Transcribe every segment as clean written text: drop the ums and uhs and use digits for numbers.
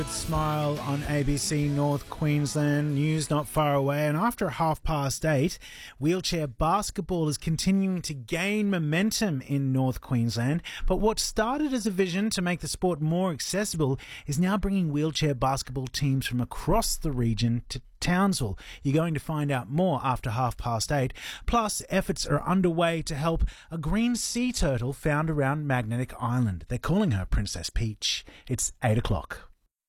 Smile on ABC North Queensland. News not far away. And after 8:30, wheelchair basketball is continuing to gain momentum in North Queensland. But what started as a vision to make the sport more accessible is now bringing wheelchair basketball teams from across the region to Townsville. You're going to find out more after 8:30. Plus, efforts are underway to help a green sea turtle found around Magnetic Island. They're calling her Princess Peach. It's 8 o'clock.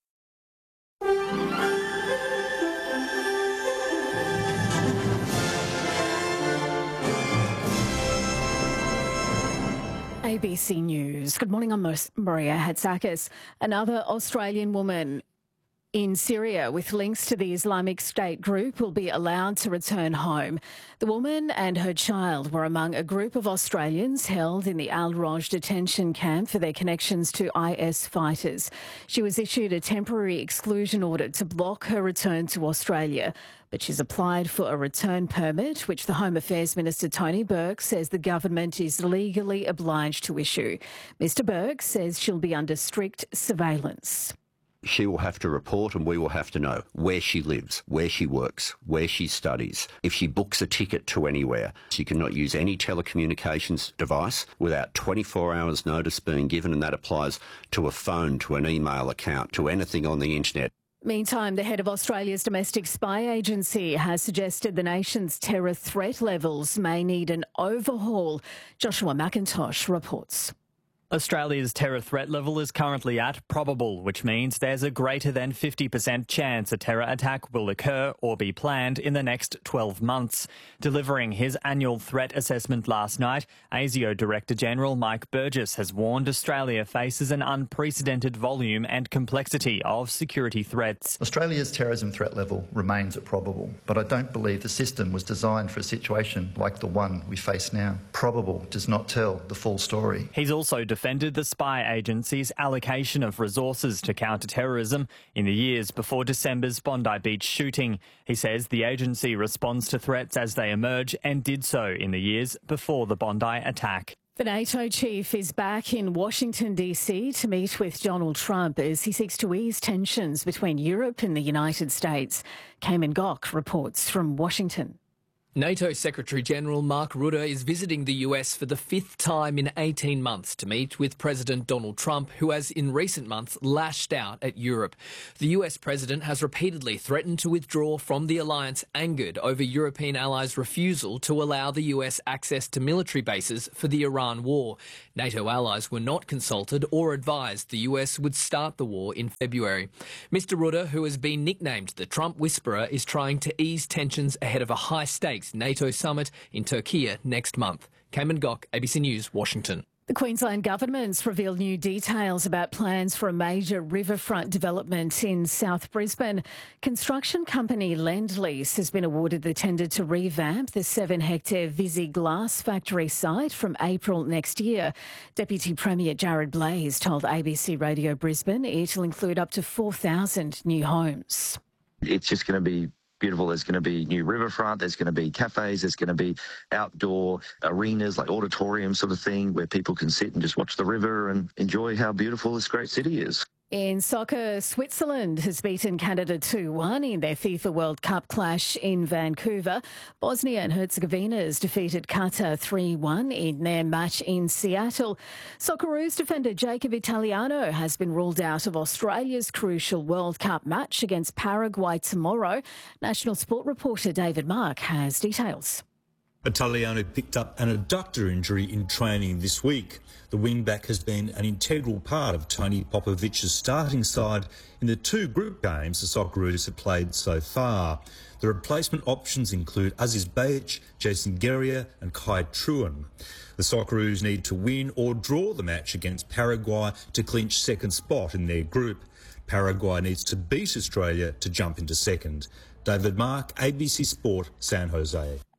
ABC News. Good morning, I'm Maria Hatzakis. Another Australian woman in Syria with links to the Islamic State group will be allowed to return home. The woman and her child were among a group of Australians held in the Al Roj detention camp for their connections to IS fighters. She was issued a temporary exclusion order to block her return to Australia, but she's applied for a return permit, which the Home Affairs Minister Tony Burke says the government is legally obliged to issue. Mr Burke says she'll be under strict surveillance. She will have to report and we will have to know where she lives, where she works, where she studies. If she books a ticket to anywhere, she cannot use any telecommunications device without 24 hours notice being given, and that applies to a phone, to an email account, to anything on the internet. Meantime, the head of Australia's domestic spy agency has suggested the nation's terror threat levels may need an overhaul. Joshua McIntosh reports. Australia's terror threat level is currently at probable, which means there's a greater than 50% chance a terror attack will occur or be planned in the next 12 months. Delivering his annual threat assessment last night, ASIO Director General Mike Burgess has warned Australia faces an unprecedented volume and complexity of security threats. Australia's terrorism threat level remains at probable, but I don't believe the system was designed for a situation like the one we face now. Probable does not tell the full story. He's also defended the spy agency's allocation of resources to counter-terrorism in the years before December's Bondi Beach shooting. He says the agency responds to threats as they emerge and did so in the years before the Bondi attack. The NATO chief is back in Washington, D.C. to meet with Donald Trump as he seeks to ease tensions between Europe and the United States. Cayman Gok reports from Washington. NATO Secretary-General Mark Rutte is visiting the US for the 5th time in 18 months to meet with President Donald Trump, who has in recent months lashed out at Europe. The US president has repeatedly threatened to withdraw from the alliance, angered over European allies' refusal to allow the US access to military bases for the Iran war. NATO allies were not consulted or advised the US would start the war in February. Mr Rutte, who has been nicknamed the Trump Whisperer, is trying to ease tensions ahead of a high-stakes NATO summit in Turkey next month. Cayman Gok, ABC News, Washington. The Queensland government's revealed new details about plans for a major riverfront development in South Brisbane. Construction company Lendlease has been awarded the tender to revamp the 7-hectare Visy glass factory site from April next year. Deputy Premier Jared Blaze told ABC Radio Brisbane it'll include up to 4,000 new homes. It's just going to be beautiful. There's going to be new riverfront, there's going to be cafes, there's going to be outdoor arenas like auditorium sort of thing where people can sit and just watch the river and enjoy how beautiful this great city is. In soccer, Switzerland has beaten Canada 2-1 in their FIFA World Cup clash in Vancouver. Bosnia and Herzegovina has defeated Qatar 3-1 in their match in Seattle. Socceroos defender Jacob Italiano has been ruled out of Australia's crucial World Cup match against Paraguay tomorrow. National Sport reporter David Mark has details. Italiano picked up an adductor injury in training this week. The wing-back has been an integral part of Tony Popovic's starting side in the 2 group games the Socceroos have played so far. The replacement options include Aziz Bajic, Jason Guerrier and Kai Truan. The Socceroos need to win or draw the match against Paraguay to clinch second spot in their group. Paraguay needs to beat Australia to jump into second. David Mark, ABC Sport, San Jose.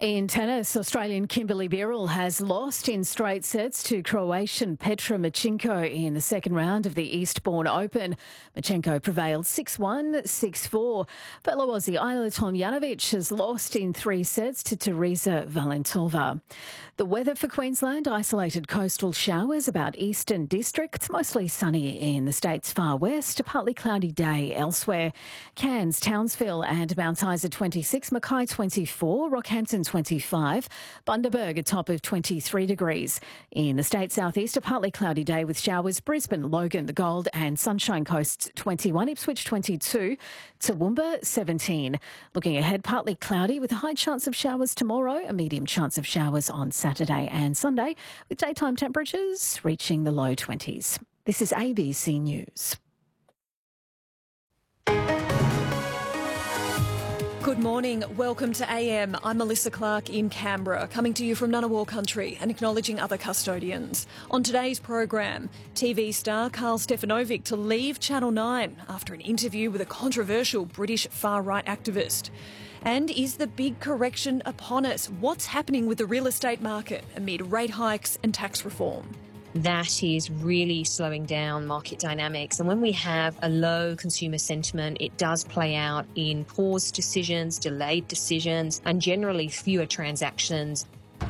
In tennis, Australian Kimberly Birrell has lost in straight sets to Croatian Petra Marcinko in the second round of the Eastbourne Open. Marcinko prevailed 6-1, 6-4. Fellow Aussie Ayla Tomljanovic has lost in 3 sets to Teresa Valentova. The weather for Queensland: isolated coastal showers about eastern districts, mostly sunny in the state's far west, a partly cloudy day elsewhere. Cairns, Townsville and Mount Isa 26, Mackay 24, Rockhampton 25, Bundaberg a top of 23 degrees. In the state southeast, a partly cloudy day with showers. Brisbane, Logan, the Gold and Sunshine Coast 21, Ipswich 22, Toowoomba 17. Looking ahead, partly cloudy with a high chance of showers tomorrow, a medium chance of showers on Saturday and Sunday, with daytime temperatures reaching the low 20s. This is ABC News. Good morning. Welcome to AM. I'm Melissa Clark in Canberra, coming to you from Ngunnawal country and acknowledging other custodians. On today's program, TV star Carl Stefanovic to leave Channel 9 after an interview with a controversial British far-right activist. And is the big correction upon us? What's happening with the real estate market amid rate hikes and tax reform? That is really slowing down market dynamics. And when we have a low consumer sentiment, it does play out in paused decisions, delayed decisions, and generally fewer transactions.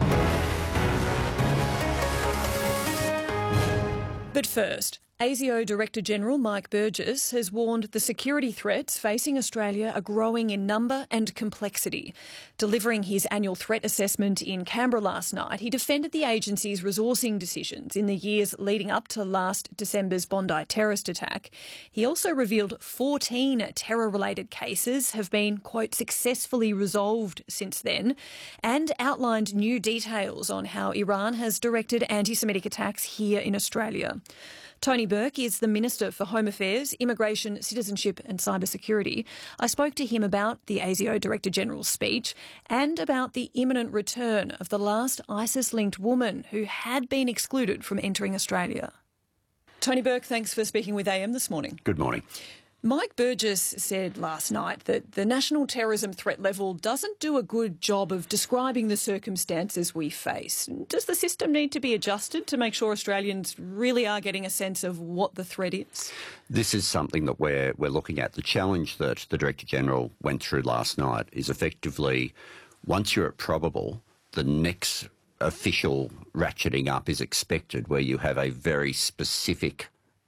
But first, ASIO Director General Mike Burgess has warned the security threats facing Australia are growing in number and complexity. Delivering his annual threat assessment in Canberra last night, he defended the agency's resourcing decisions in the years leading up to last December's Bondi terrorist attack. He also revealed 14 terror-related cases have been, quote, successfully resolved since then, and outlined new details on how Iran has directed anti-Semitic attacks here in Australia. Tony Burke is the Minister for Home Affairs, Immigration, Citizenship and Cybersecurity. I spoke to him about the ASIO Director General's speech and about the imminent return of the last ISIS-linked woman who had been excluded from entering Australia. Tony Burke, thanks for speaking with AM this morning. Good morning. Mike Burgess said last night that the national terrorism threat level doesn't do a good job of describing the circumstances we face. Does the system need to be adjusted to make sure Australians really are getting a sense of what the threat is? This is something that we're looking at. The challenge that the Director General went through last night is effectively, once you're at probable, the next official ratcheting up is expected, where you have a very specific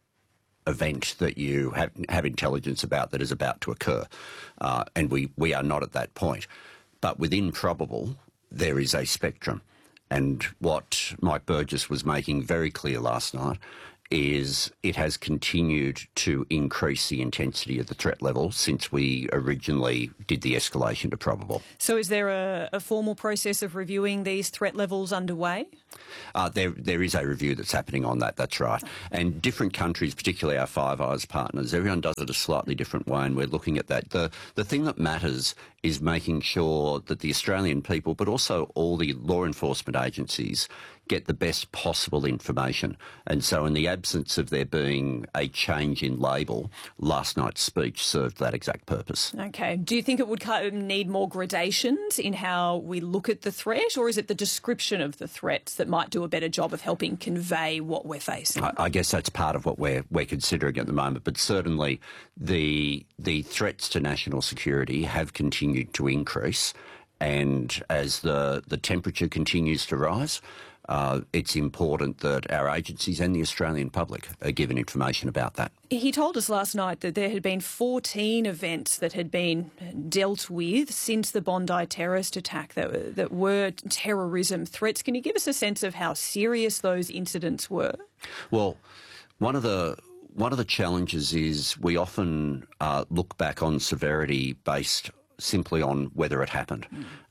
event that you have intelligence about that is about to occur. And we are not at that point. But within probable, there is a spectrum. And what Mike Burgess was making very clear last night is it has continued to increase the intensity of the threat level since we originally did the escalation to probable. So is there a formal process of reviewing these threat levels underway? There is a review that's happening on that, that's right. And different countries, particularly our Five Eyes partners, everyone does it a slightly different way, and we're looking at that. The thing that matters is making sure that the Australian people, but also all the law enforcement agencies, get the best possible information. And so in the absence of there being a change in label, last night's speech served that exact purpose. OK. Do you think it would need more gradations in how we look at the threat, or is it the description of the threats that might do a better job of helping convey what we're facing? I guess that's part of what we're considering at the moment. But certainly the threats to national security have continued to increase. And as the temperature continues to rise, it's important that our agencies and the Australian public are given information about that. He told us last night that there had been 14 events that had been dealt with since the Bondi terrorist attack that were terrorism threats. Can you give us a sense of how serious those incidents were? Well, one of the challenges is we often look back on severity based simply on whether it happened.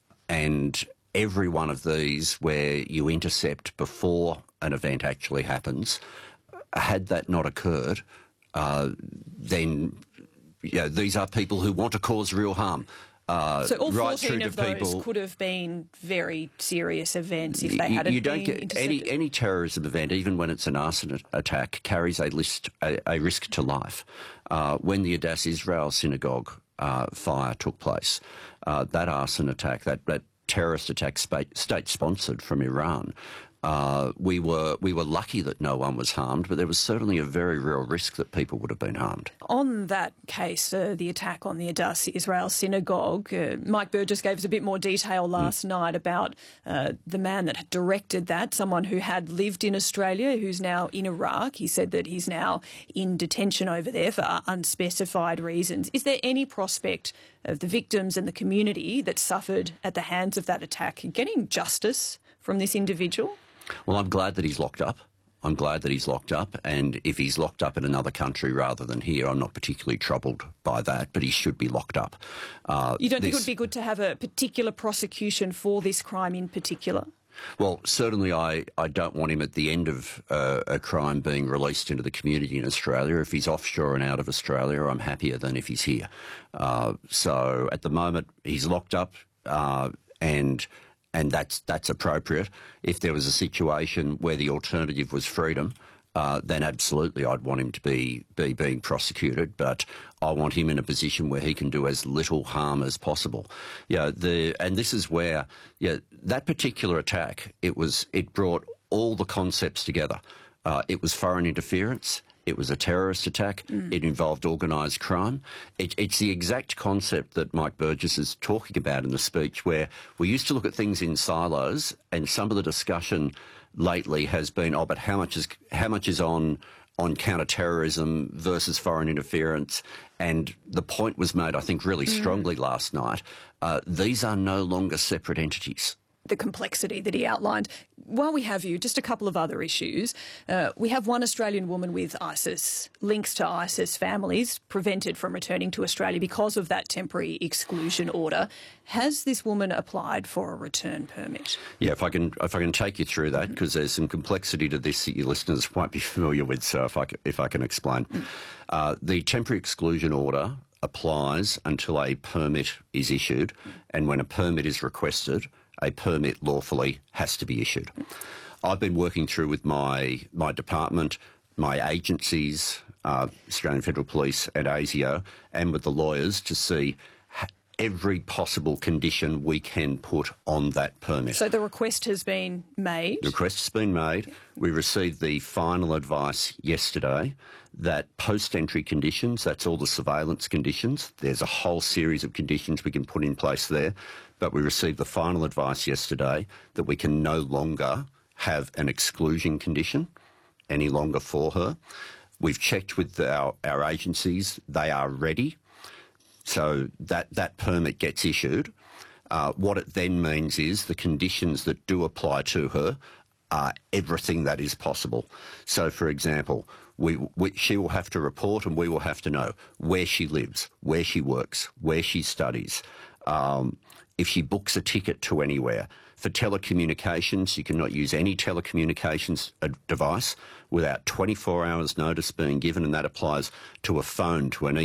And every one of these where you intercept before an event actually happens, had that not occurred, then these are people who want to cause real harm. So all 14 right through of to those people, could have been very serious events if they hadn't you don't been get intercepted. any terrorism event, even when it's an arson attack, carries a risk to life. When the Adass Israel synagogue fire took place, that arson attack, that terrorist attack state-sponsored from Iran. We were lucky that no one was harmed, but there was certainly a very real risk that people would have been harmed. On that case, the attack on the Adass Israel synagogue, Mike Burgess gave us a bit more detail last night about the man that had directed that, someone who had lived in Australia, who's now in Iraq. He said that he's now in detention over there for unspecified reasons. Is there any prospect of the victims and the community that suffered at the hands of that attack getting justice from this individual? Well, I'm glad that he's locked up. I'm glad that he's locked up, and if he's locked up in another country rather than here, I'm not particularly troubled by that, but he should be locked up. You don't think it would be good to have a particular prosecution for this crime in particular? Well, certainly I don't want him at the end of a crime being released into the community in Australia. If he's offshore and out of Australia, I'm happier than if he's here. So at the moment, he's locked up, and that's appropriate. If there was a situation where the alternative was freedom, then absolutely I'd want him to be being prosecuted, but I want him in a position where he can do as little harm as possible. And this is where that particular attack, it brought all the concepts together. It was foreign interference. It was a terrorist attack. It involved organised crime. It's the exact concept that Mike Burgess is talking about in the speech, where we used to look at things in silos, and some of the discussion lately has been, but how much is on counter-terrorism versus foreign interference? And the point was made, I think, really strongly last night. These are no longer separate entities. The complexity that he outlined. While we have you, just a couple of other issues. We have one Australian woman with ISIS, links to ISIS families, prevented from returning to Australia because of that temporary exclusion order. Has this woman applied for a return permit? Yeah, if I can take you through that, because there's some complexity to this that your listeners might be familiar with, so if I can explain. The temporary exclusion order applies until a permit is issued, and when a permit is requested, a permit lawfully has to be issued. I've been working through with my department, my agencies, Australian Federal Police and ASIO, and with the lawyers to see every possible condition we can put on that permit. So the request has been made? The request has been made. We received the final advice yesterday that post-entry conditions, that's all the surveillance conditions, there's a whole series of conditions we can put in place there, but we received the final advice yesterday that we can no longer have an exclusion condition any longer for her. We've checked with our agencies, they are ready. So that permit gets issued. What it then means is the conditions that do apply to her are everything that is possible. So, for example, she will have to report and we will have to know where she lives, where she works, where she studies, if she books a ticket to anywhere. For telecommunications, you cannot use any telecommunications device without 24 hours notice being given, and that applies to a phone, to an